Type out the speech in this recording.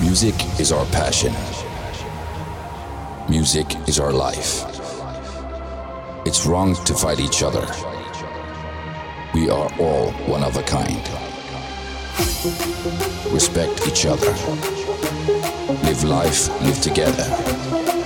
Music is our passion. Music is our life. It's wrong to fight each other. We are all one of a kind. Respect each other. Live life, live together.